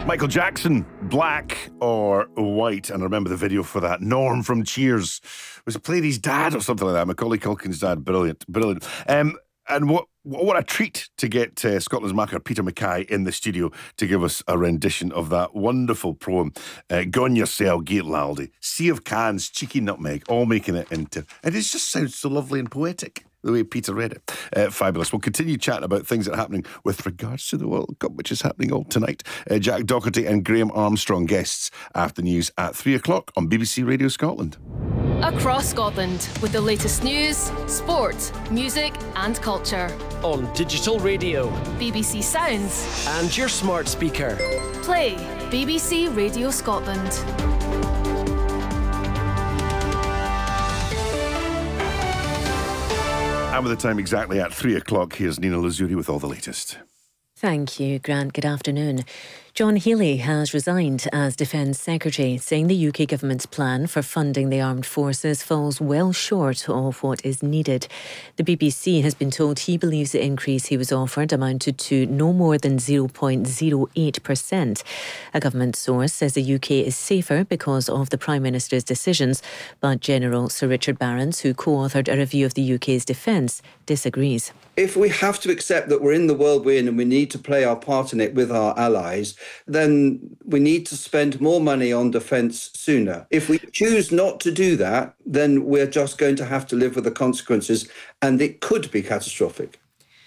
Michael Jackson, black or white? And I remember the video for that. Norm from Cheers. Was it Played dad or something like that? Macaulay Culkin's dad. Brilliant. And what a treat to get Scotland's Macker, Peter Mackay, in the studio to give us a rendition of that wonderful poem. Gone Yourself, Gate Laldy, Sea of Cans, Cheeky Nutmeg, all making it into... And it just sounds so lovely and poetic, the way Peter read it. Fabulous. We'll continue chatting about things that are happening with regards to the World Cup, which is happening all tonight. Jack Docherty and Graham Armstrong, guests after news at 3 o'clock on BBC Radio Scotland. Across Scotland, with the latest news, sport, music and culture. On digital radio, BBC Sounds, and your smart speaker. Play BBC Radio Scotland. And with the time exactly at 3 o'clock, here's Nina Lazuri with all the latest. Thank you, Grant. Good afternoon. John Healey has resigned as Defence Secretary, saying the UK government's plan for funding the armed forces falls well short of what is needed. The BBC has been told he believes the increase he was offered amounted to no more than 0.08%. A government source says the UK is safer because of the Prime Minister's decisions, but General Sir Richard Barrons, who co-authored a review of the UK's defence, disagrees. If we have to accept that we're in the world we're in and we need to play our part in it with our allies, then we need to spend more money on defence sooner. If we choose not to do that, then we're just going to have to live with the consequences, and it could be catastrophic.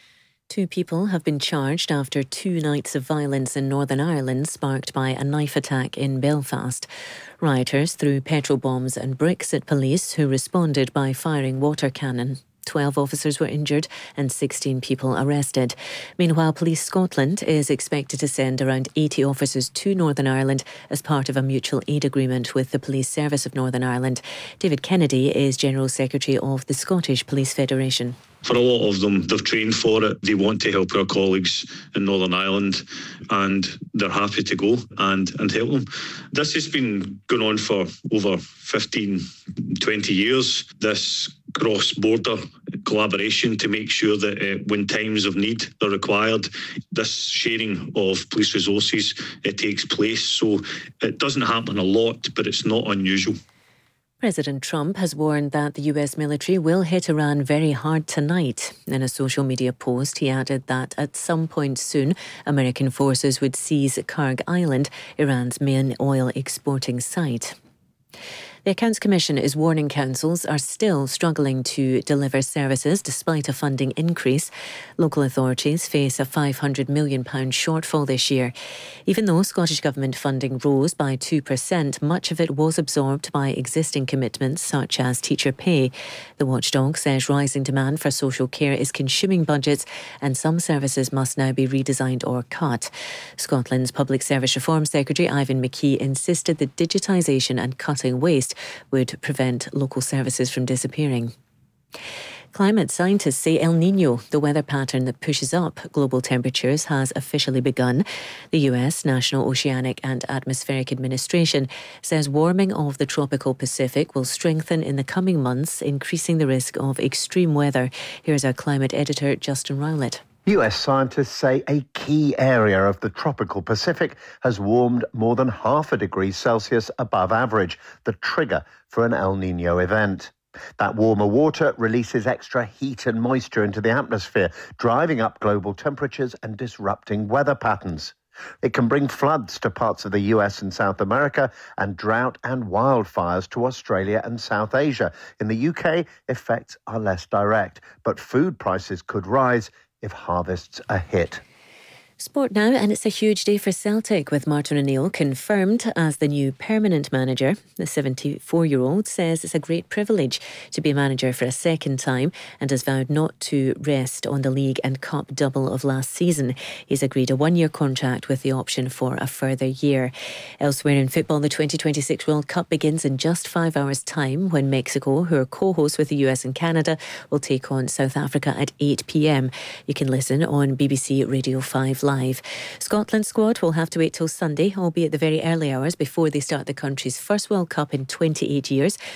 2 people have been charged after 2 nights of violence in Northern Ireland sparked by a knife attack in Belfast. Rioters threw petrol bombs and bricks at police, who responded by firing water cannon. 12 officers were injured and 16 people arrested. Meanwhile, Police Scotland is expected to send around 80 officers to Northern Ireland as part of a mutual aid agreement with the Police Service of Northern Ireland. David Kennedy is General Secretary of the Scottish Police Federation. For a lot of them, they've trained for it. They want to help our colleagues in Northern Ireland, and they're happy to go and help them. This has been going on for over 15, 20 years, this cross-border collaboration to make sure that when times of need are required, this sharing of police resources takes place. So it doesn't happen a lot, but it's not unusual. President Trump has warned that the US military will hit Iran very hard tonight. In a social media post, he added that at some point soon, American forces would seize Karg Island, Iran's main oil exporting site. The Accounts Commission is warning councils are still struggling to deliver services despite a funding increase. Local authorities face a £500 million shortfall this year. Even though Scottish Government funding rose by 2%, much of it was absorbed by existing commitments such as teacher pay. The watchdog says rising demand for social care is consuming budgets and some services must now be redesigned or cut. Scotland's Public Service Reform Secretary Ivan McKee insisted that digitisation and cutting waste would prevent local services from disappearing. Climate scientists say El Niño, the weather pattern that pushes up global temperatures, has officially begun. The US National Oceanic and Atmospheric Administration says warming of the tropical Pacific will strengthen in the coming months, increasing the risk of extreme weather. Here's our climate editor, Justin Rowlett. US scientists say a key area of the tropical Pacific has warmed more than 0.5 degrees Celsius above average, the trigger for an El Niño event. That warmer water releases extra heat and moisture into the atmosphere, driving up global temperatures and disrupting weather patterns. It can bring floods to parts of the US and South America and drought and wildfires to Australia and South Asia. In the UK, effects are less direct, but food prices could rise if harvests are hit. Sport now, and it's a huge day for Celtic with Martin O'Neill confirmed as the new permanent manager. The 74-year-old says it's a great privilege to be manager for a second time and has vowed not to rest on the league and cup double of last season. He's agreed a 1-year contract with the option for a further year. Elsewhere in football, the 2026 World Cup begins in just 5 hours' time when Mexico, who are co-hosts with the US and Canada, will take on South Africa at 8 p.m. You can listen on BBC Radio 5 Live. Scotland's squad will have to wait till Sunday, albeit the very early hours before they start the country's first World Cup in 28 years,